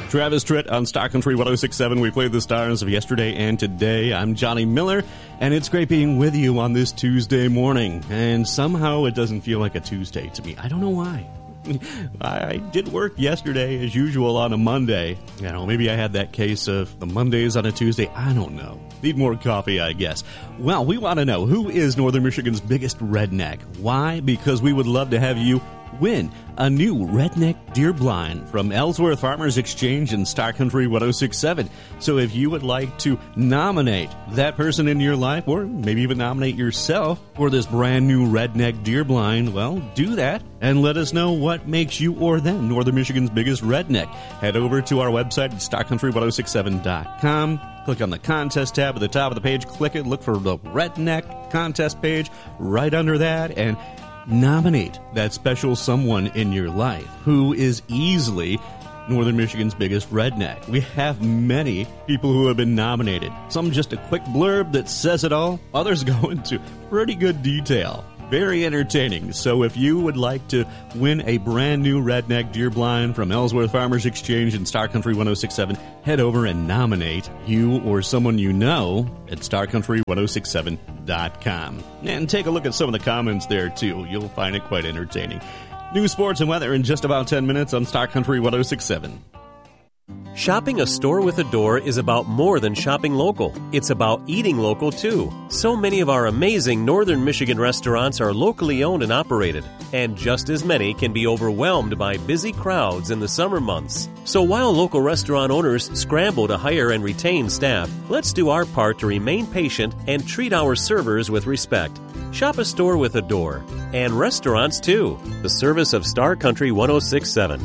Travis Tritt on Star Country 106.7. We played the stars of yesterday and today. I'm Johnny Miller, and it's great being with you on this Tuesday morning. And somehow it doesn't feel like a Tuesday to me. I don't know why. I did work yesterday as usual on a Monday. You know, maybe I had that case of the Mondays on a Tuesday. I don't know. Need more coffee, I guess. Well, we want to know, who is Northern Michigan's biggest redneck? Why? Because we would love to have you win a new redneck deer blind from Ellsworth Farmers Exchange and Star Country 106.7. So if you would like to nominate that person in your life, or maybe even nominate yourself for this brand new redneck deer blind, well, do that and let us know what makes you or them Northern Michigan's biggest redneck. Head over to our website at starcountry1067.com. Click on the contest tab at the top of the page. Click it. Look for the redneck contest page right under that, and nominate that special someone in your life who is easily Northern Michigan's biggest redneck. We have many people who have been nominated. Some just a quick blurb that says it all. Others go into pretty good detail. Very entertaining. So if you would like to win a brand new redneck deer blind from Ellsworth Farmers Exchange and Star Country 106.7, head over and nominate you or someone you know at starcountry1067.com. And take a look at some of the comments there, too. You'll find it quite entertaining. News, sports, and weather in just about 10 minutes on Star Country 106.7. Shopping a store with a door is about more than shopping local. It's about eating local, too. So many of our amazing Northern Michigan restaurants are locally owned and operated, and just as many can be overwhelmed by busy crowds in the summer months. So while local restaurant owners scramble to hire and retain staff, let's do our part to remain patient and treat our servers with respect. Shop a store with a door, and restaurants, too. The service of Star Country 106.7.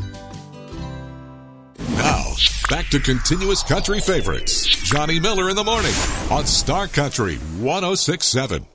Now, back to continuous country favorites. Johnny Miller in the morning on Star Country 106.7.